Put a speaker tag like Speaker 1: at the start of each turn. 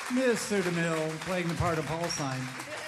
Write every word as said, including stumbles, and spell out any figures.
Speaker 1: Mister DeMille playing the part of Paul Sign.